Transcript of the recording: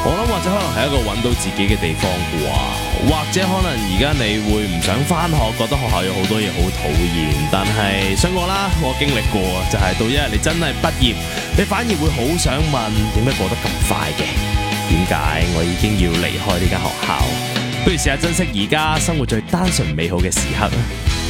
我諗或者可能係一個揾到自己嘅地方啩，或者可能而家你會唔想返學，覺得學校有好多嘢好討厭，但係信我啦，我經歷過就係到一日你真係畢業，你反而會好想問點解過得咁快嘅？點解我已經要離開呢間學校？不如試下珍惜而家生活最單純美好嘅時刻啊！